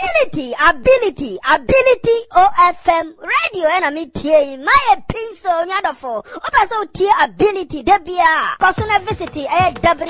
ability OFM radio and me tie my pin so nyadofo oba so tie ability debia personal visit